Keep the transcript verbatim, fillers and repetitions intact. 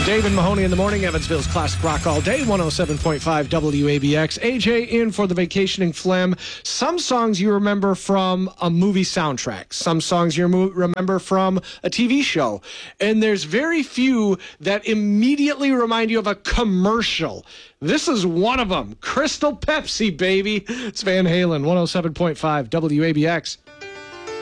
David Mahoney in the morning, Evansville's classic rock all day, one oh seven point five W A B X. A J in for the vacationing phlegm. Some songs you remember from a movie soundtrack. Some songs you remo- remember from a T V show. And there's very few that immediately remind you of a commercial. This is one of them. Crystal Pepsi, baby. It's Van Halen, one oh seven point five W A B X.